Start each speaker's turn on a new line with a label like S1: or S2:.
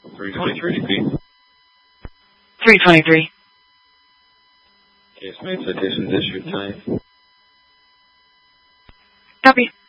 S1: 323 feet.
S2: 323.
S1: Case made, citations issued, time.
S2: Copy.